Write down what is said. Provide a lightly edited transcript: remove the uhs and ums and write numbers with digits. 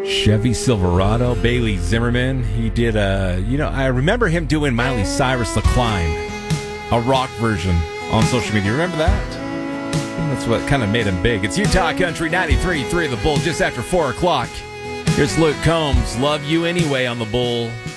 Chevy Silverado, Bailey Zimmerman. He did I remember him doing Miley Cyrus The Climb, a rock version on social media. Remember that? That's what kind of made him big. It's Utah Country 93.3 The Bull, just after 4 o'clock. Here's Luke Combs, Love You Anyway on The Bull.